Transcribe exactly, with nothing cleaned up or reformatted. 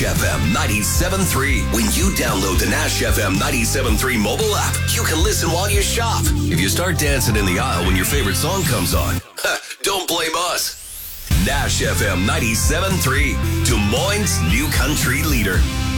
F M ninety-seven point three. When you download the Nash F M ninety-seven point three mobile app, you can listen while you shop. If you start dancing in the aisle when your favorite song comes on, don't blame us. Nash F M ninety-seven point three, Des Moines' new country leader.